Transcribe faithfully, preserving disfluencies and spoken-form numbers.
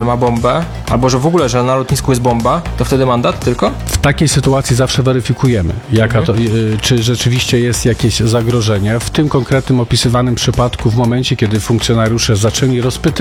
ma bombę, albo że w ogóle, że na lotnisku jest bomba, to wtedy mandat tylko? W takiej sytuacji zawsze weryfikujemy, jaka to, y, czy rzeczywiście jest jakieś zagrożenie. W tym konkretnym opisywanym przypadku, w momencie, kiedy funkcjonariusze zaczęli rozpytywać